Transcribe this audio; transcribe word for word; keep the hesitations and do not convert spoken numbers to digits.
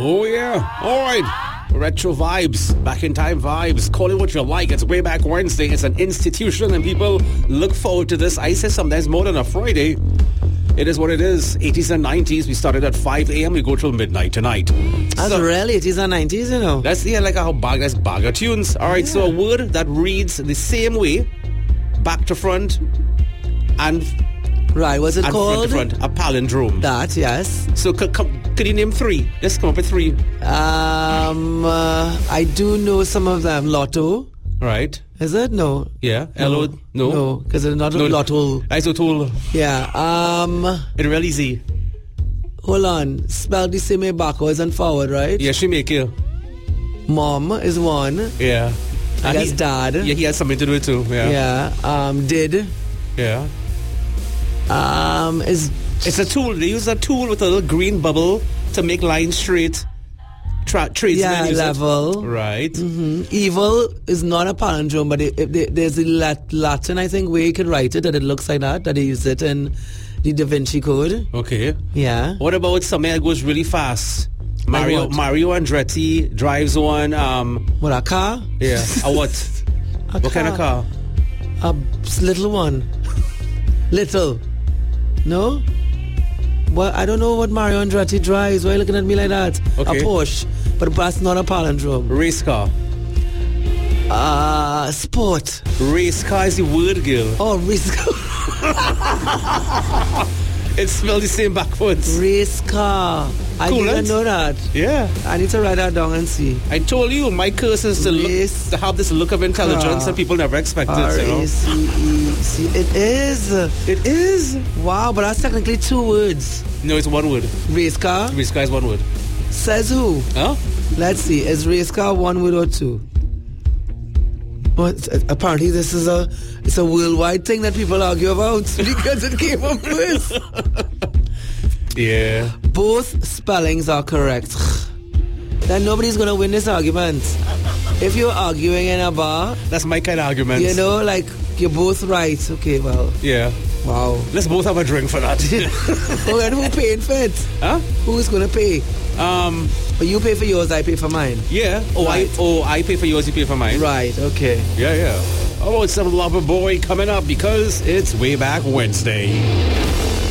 Oh, yeah. All right. Retro vibes. Back in time vibes. Call it what you like. It's Way Back Wednesday. It's an institution and people look forward to this. I say sometimes more than a Friday. It is what it is. eighties and nineties. We started at five a.m. We go till midnight tonight. That's so, really eighties and nineties, you know. That's, yeah, like how bag, that's bag of tunes. All right, yeah. So a word that reads the same way, back to front, and... Right, what's it and called? Front to front, a palindrome. That, yes. So could, could you name three? Let's come up with three. Um, uh, I do know some of them. Lotto. Right. Is it? No. Yeah. Hello. No. No, because it's not a no. lotto. Isotol. Yeah. Um. It's real easy. Hold on. Spell the same way backwards and forward, right? Yeah, she make you. Mom is one. Yeah. I and guess he, dad. Yeah, he has something to do with it too. Yeah. Yeah. Um. Did. Yeah. Um. Is it's a tool. They use a tool with a little green bubble to make lines straight. Tra- yeah, level. It. Right. Mm-hmm. Evil is not a palindrome, but it, it, there's a lat- Latin, I think, where you could write it, that it looks like that, that they use it in the Da Vinci Code. Okay. Yeah. What about something that goes really fast? Mario like Mario Andretti drives one. Um, what, a car? Yeah. A what? a what car. kind of car? A little one. Little. No? Well, I don't know what Mario Andretti drives. Why are you looking at me like that? Okay. A Porsche. But that's not a palindrome. Race car. Uh, sport. Race car is the word, girl. Oh, race car. It spelled the same backwards. Race car. I cool, didn't right? know that. Yeah. I need to write that down and see. I told you, my curse is to, look, to have this look of intelligence that people never expected. R A C E C. It is. It is. Wow, but that's technically two words. No, it's one word. Race car? Race car is one word. Says who? Huh? Let's see. Is race car one word or two? But apparently this is a it's a worldwide thing that people argue about because it came up first. Yeah. Both spellings are correct. Then nobody's gonna win this argument. If you're arguing in a bar, that's my kind of argument. You know, like you're both right. Okay, well. Yeah. Wow. Let's both have a drink for that. Oh, and who paying for it? Huh? Who's gonna pay? Um. But you pay for yours, I pay for mine. Yeah. Oh, right. I oh I pay for yours, you pay for mine. Right. Okay. Yeah, yeah. Oh, it's some Lover Boy coming up because it's Way Back Wednesday.